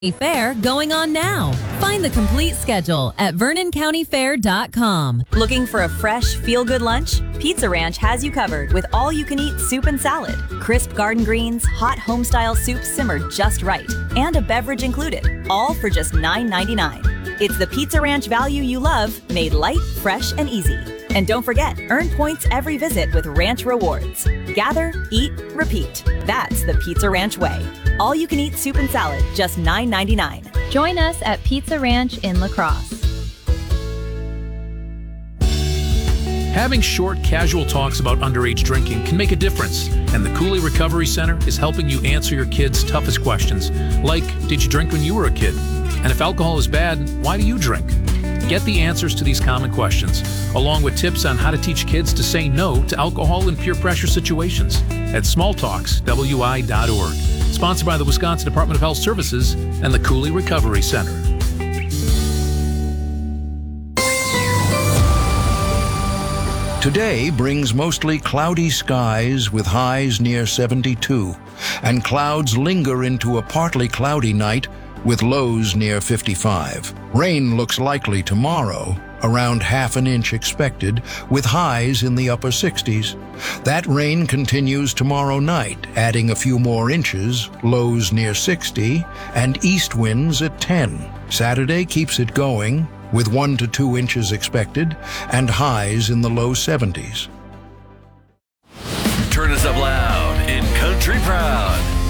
Fair going on now. Find the complete schedule at VernonCountyFair.com. Looking for a fresh, feel-good lunch? Pizza Ranch has you covered with all-you-can-eat soup and salad, crisp garden greens, hot home-style soup simmered just right, and a beverage included, all for just $9.99. It's the Pizza Ranch value you love, made light, fresh, and easy. And don't forget, earn points every visit with Ranch Rewards. Gather, eat, repeat. That's the Pizza Ranch way. All you can eat soup and salad, just $9.99. Join us at Pizza Ranch in La Crosse. Having short, casual talks about underage drinking can make a difference, and the Cooley Recovery Center is helping you answer your kids' toughest questions, like, did you drink when you were a kid? And if alcohol is bad, why do you drink? Get the answers to these common questions, along with tips on how to teach kids to say no to alcohol and peer pressure situations at smalltalkswi.org. Sponsored by the Wisconsin Department of Health Services and the Cooley Recovery Center. Today brings mostly cloudy skies with highs near 72, and clouds linger into a partly cloudy night with lows near 55. Rain looks likely tomorrow, around half an inch expected, with highs in the upper 60s. That rain continues tomorrow night, adding a few more inches, lows near 60, and east winds at 10. Saturday keeps it going, with 1 to 2 inches expected, and highs in the low 70s. Turn us up loud in Country Proud.